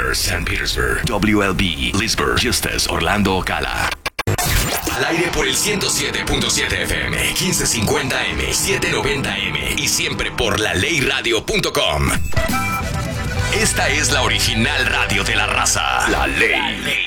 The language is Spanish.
Commerce, St. Petersburg. WLB, Leesburg, Justus, Orlando, Ocala. Al aire por el 107.7 FM, 1550M, 790M y siempre por laleyradio.com. Esta es la original radio de la raza. La Ley.